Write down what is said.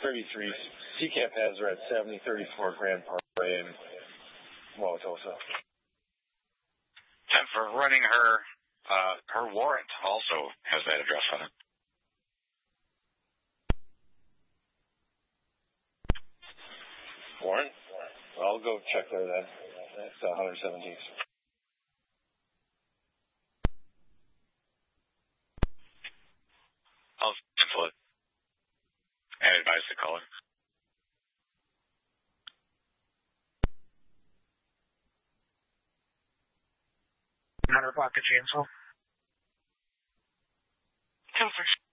33. CCAP has her at 7034 Grand Parkway in Wauwatosa. 10 for running her warrant also has that address on it. Warrant? Well, I'll go check there then. That's 117th. I'll cancel it and advise the caller. 100 block at Janesville. 10-4.